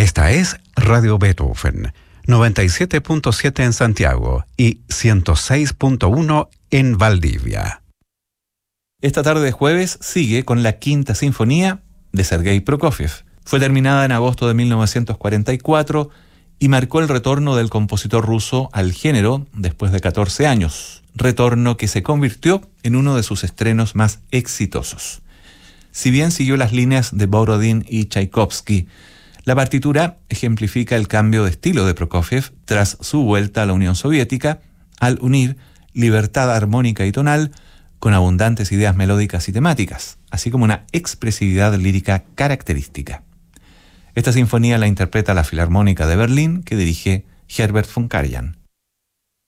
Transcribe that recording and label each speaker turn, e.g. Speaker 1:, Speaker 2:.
Speaker 1: Esta es Radio Beethoven, 97.7 en Santiago y 106.1 en Valdivia.
Speaker 2: Esta tarde de jueves sigue con la Quinta Sinfonía de Sergei Prokofiev. Fue terminada en agosto de 1944 y marcó el retorno del compositor ruso al género después de 14 años, retorno que se convirtió en uno de sus estrenos más exitosos. Si bien siguió las líneas de Borodín y Tchaikovsky, la partitura ejemplifica el cambio de estilo de Prokofiev tras su vuelta a la Unión Soviética, al unir libertad armónica y tonal con abundantes ideas melódicas y temáticas, así como una expresividad lírica característica. Esta sinfonía la interpreta la Filarmónica de Berlín, que dirige Herbert von Karajan.